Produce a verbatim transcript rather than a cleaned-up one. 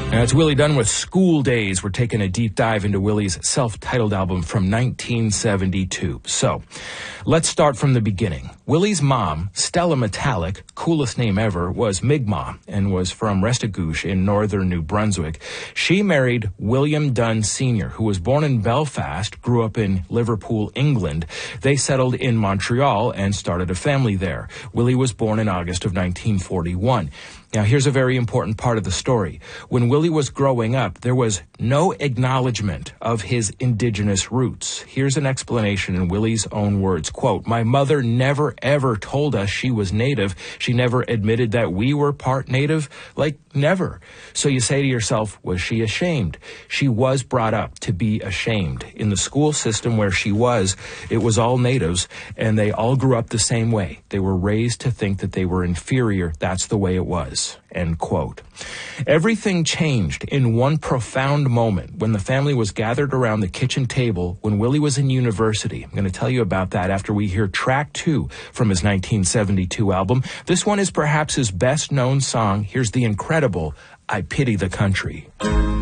Now, it's Willie Dunn with School Days. We're taking a deep dive into Willie's self-titled album from nineteen seventy-two. So, let's start from the beginning. Willie's mom, Stella Metallic, coolest name ever, was Mi'kmaq and was from Restigouche in northern New Brunswick. She married William Dunn Senior, who was born in Belfast, grew up in Liverpool, England. They settled in Montreal and started a family there. Willie was born in August of nineteen forty-one. Now, here's a very important part of the story. When Willie was growing up, there was no acknowledgement of his indigenous roots. Here's an explanation in Willie's own words. Quote, "My mother never, ever told us she was Native. She never admitted that we were part Native. Like, never. So you say to yourself, was she ashamed? She was brought up to be ashamed. In the school system where she was, it was all Natives, and they all grew up the same way. They were raised to think that they were inferior. That's the way it was." End quote. Everything changed in one profound moment when the family was gathered around the kitchen table when Willie was in university. I'm going to tell you about that after we hear track two from his nineteen seventy-two album. This one is perhaps his best known song. Here's the incredible I Pity the Country.